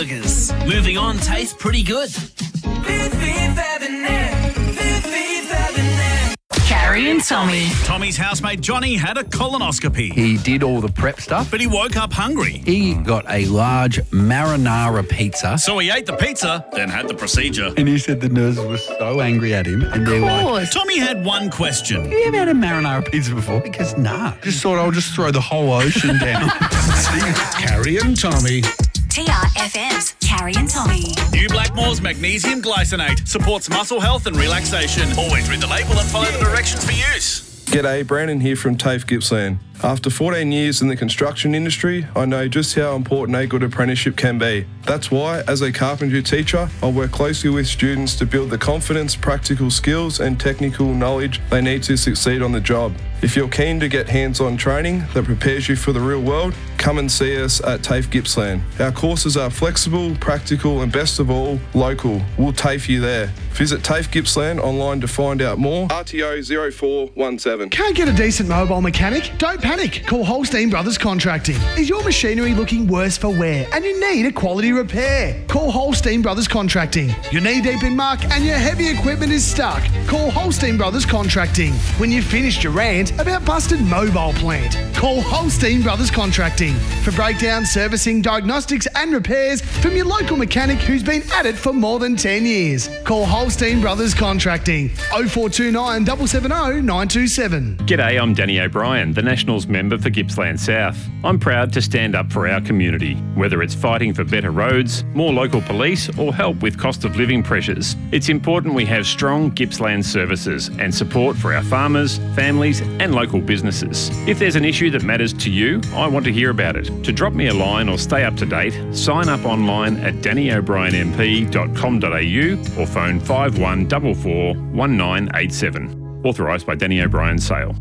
burgers. Moving on, tastes pretty good. Carrie and Tommy. Tommy's housemate Johnny had a colonoscopy, He did all the prep stuff. but he woke up hungry. He got a large marinara pizza. So he ate the pizza, then had the procedure. And he said the nurses were so angry at him. And they're like, Tommy had one question. have you ever had a marinara pizza before? Because nah. Just thought I'll just throw the whole ocean down. Carrie and Tommy. TRFM's Carrie and Tommy. New Blackmore's magnesium glycinate supports muscle health and relaxation. Always read the label and follow the directions for use. G'day, Brandon here from TAFE Gippsland. After 14 years in the construction industry, I know just how important a good apprenticeship can be. That's why, as a carpentry teacher, I work closely with students to build the confidence, practical skills and technical knowledge they need to succeed on the job. If you're keen to get hands-on training that prepares you for the real world, come and see us at TAFE Gippsland. Our courses are flexible, practical and best of all, local. We'll TAFE you there. Visit TAFE Gippsland online to find out more. RTO 0417. Can't get a decent mobile mechanic? Don't panic. Call Holstein Brothers Contracting. Is your machinery looking worse for wear and you need a quality repair? Call Holstein Brothers Contracting. You're knee deep in muck and your heavy equipment is stuck. Call Holstein Brothers Contracting. When you've finished your rant about busted mobile plant, call Holstein Brothers Contracting for breakdown, servicing, diagnostics and repairs from your local mechanic who's been at it for more than 10 years. Call Holstein Brothers Contracting 0429 770 927. G'day, I'm Danny O'Brien, the Nationals member for Gippsland South. I'm proud to stand up for our community, whether it's fighting for better roads, more local police or help with cost of living pressures. It's important we have strong Gippsland services and support for our farmers, families and local businesses. If there's an issue that matters to you, I want to hear about it. To drop me a line or stay up to date, sign up online at dannyobrienmp.com.au or phone 5144 1987. Authorised by Danny O'Brien Sale.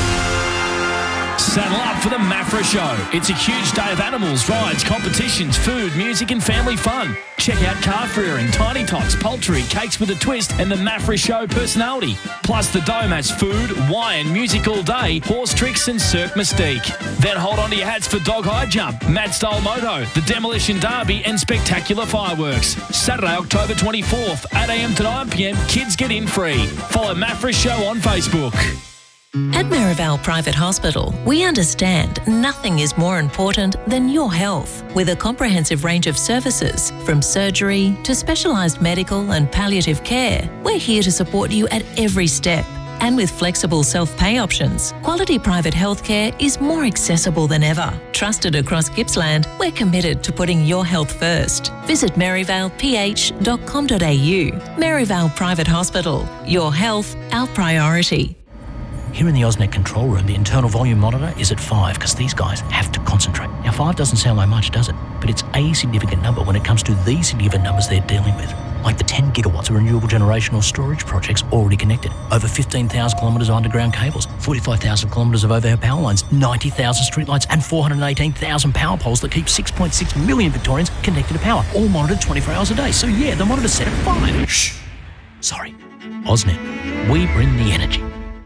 Saddle up for the Mafra Show. It's a huge day of animals, rides, competitions, food, music and family fun. Check out calf rearing, tiny tots, poultry, cakes with a twist and the Mafra Show personality. Plus the Dome has food, wine, music all day, horse tricks and Cirque Mystique. Then hold on to your hats for Dog High Jump, Mad Style Moto, the Demolition Derby and spectacular fireworks. Saturday, October 24th, 8 a.m. to 9 p.m, kids get in free. Follow Mafra Show on Facebook. At Merivale Private Hospital, we understand nothing is more important than your health. With a comprehensive range of services, from surgery to specialised medical and palliative care, we're here to support you at every step. And with flexible self-pay options, quality private healthcare is more accessible than ever. Trusted across Gippsland, we're committed to putting your health first. Visit merivale.ph.com.au. Merivale Private Hospital. Your health, our priority. Here in the AusNet control room, the internal volume monitor is at 5 because these guys have to concentrate. Now, 5 doesn't sound like much, does it? But it's a significant number when it comes to these significant numbers they're dealing with, like the 10 gigawatts of renewable generation or storage projects already connected, over 15,000 kilometres of underground cables, 45,000 kilometres of overhead power lines, 90,000 streetlights and 418,000 power poles that keep 6.6 million Victorians connected to power, all monitored 24 hours a day. So yeah, the monitor's set at 5. Shh. Sorry. AusNet. We bring the energy.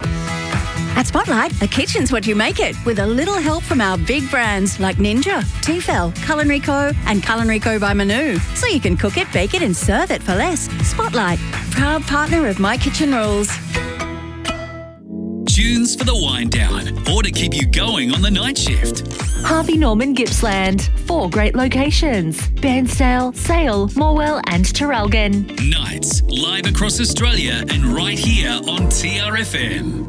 At Spotlight, a kitchen's what you make it, with a little help from our big brands like Ninja, Tefal, Culinary Co and Culinary Co by Manu. So you can cook it, bake it and serve it for less. Spotlight, proud partner of My Kitchen Rules. Tunes for the wind down or to keep you going on the night shift. Harvey Norman Gippsland. 4 great locations: Bairnsdale, Sale, Morwell and Terrelgan. Nights live across Australia and right here on TRFM.